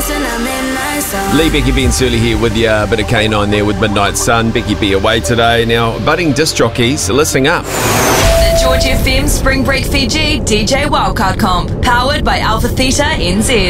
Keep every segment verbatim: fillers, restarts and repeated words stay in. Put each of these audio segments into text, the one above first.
Lee, Becky B and Surly here with you. A bit of K nine there with Midnight Sun. Becky B away today. Now, budding disc jockeys, listening up. The George F M Spring Break Fiji D J Wildcard Comp, powered by Alpha Theta N Z.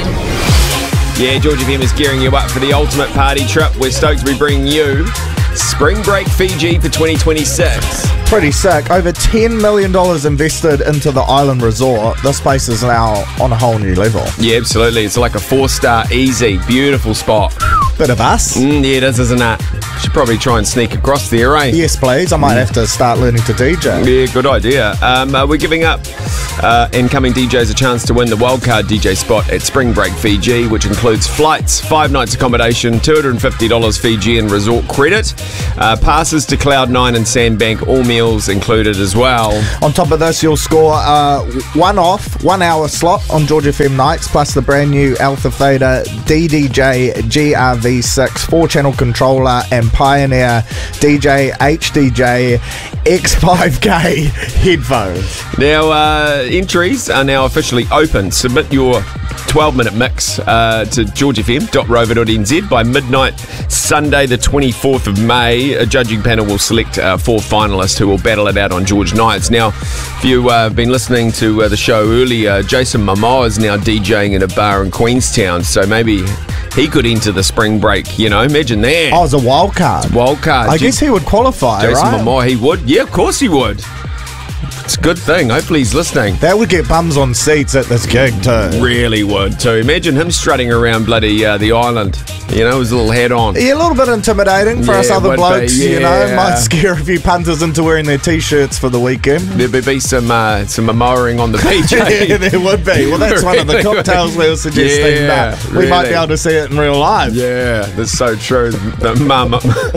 Yeah, George F M is gearing you up for the ultimate party trip. We're stoked to be bringing you Spring Break Fiji for twenty twenty-six. Pretty sick. Over ten million dollars invested into the island resort. This place is now on a whole new level. Yeah, absolutely. It's like a four-star easy, beautiful spot. Bit of us. Mm, yeah, it is, isn't it? Should probably try and sneak across there, eh? Yes, please. I might have to start learning to D J. Yeah, good idea. Um, uh, we're giving up uh, incoming D Js a chance to win the wildcard D J spot at Spring Break Fiji, which includes flights, five nights accommodation, two hundred fifty dollars Fijian resort credit, uh, passes to Cloud nine and Sandbank, all meals included as well. On top of this, you'll score uh, one off, one hour slot on George F M nights, plus the brand new Alpha Theta D D J G R V six four-channel controller and Pioneer D J H D J X five K headphones. Now, uh, entries are now officially open. Submit your twelve-minute mix uh, to george f m dot rover dot n z by midnight Sunday the twenty-fourth of May. A judging panel will select uh, four finalists who will battle it out on George Nights. Now, if you've uh, been listening to uh, the show earlier, Jason Momoa is now DJing in a bar in Queenstown, so maybe he could enter the spring break, you know, imagine that. Oh, as a wild card. Wild card. I guess he would qualify, Jason right? Momoa, he would. Yeah, of course he would. It's a good thing. Hopefully he's listening. That would get bums on seats at this gig too. Really would too. Imagine him strutting around bloody uh, the island, you know, with his little hat on. Yeah, a little bit intimidating for Yeah, us other would blokes, be, you know. yeah. Might scare a few punters into wearing their t-shirts for the weekend. There'd be some uh, some Momoaing on the beach. Eh? Yeah, there would be. Well, that's one of the cocktails we were suggesting. Yeah, but we might be really. able to see it in real life. Yeah, that's so true. The mum.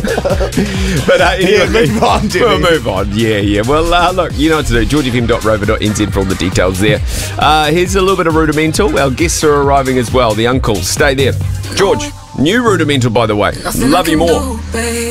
But uh, anyway, Yeah, move on, Jimmy. We'll move on. Yeah, yeah. Well, uh, look, you know what to do. george f m dot rover dot n z for all the details there. Uh, here's a little bit of Rudimental. Our guests are arriving as well. The uncles. Stay there. George, new Rudimental, by the way. Love you more.